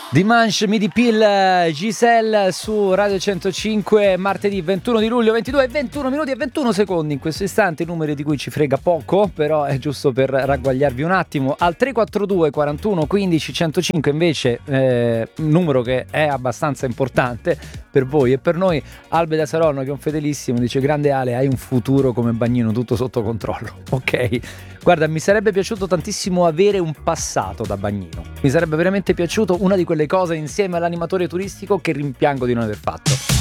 Dimanche Midi Pill, Giselle su Radio 105, martedì 21 di luglio, 22 21 minuti e 21 secondi in questo istante, numeri di cui ci frega poco, però è giusto per ragguagliarvi un attimo. Al 342 41 15 105 invece, numero che è abbastanza importante per voi e per noi. Albe da Saronno, che è un fedelissimo, dice: grande Ale, hai un futuro come Bagnino, tutto sotto controllo. Ok, guarda, mi sarebbe piaciuto tantissimo avere un passato da Bagnino, mi sarebbe veramente piaciuto, una di quelle cose insieme all'animatore turistico che rimpiango di non aver fatto.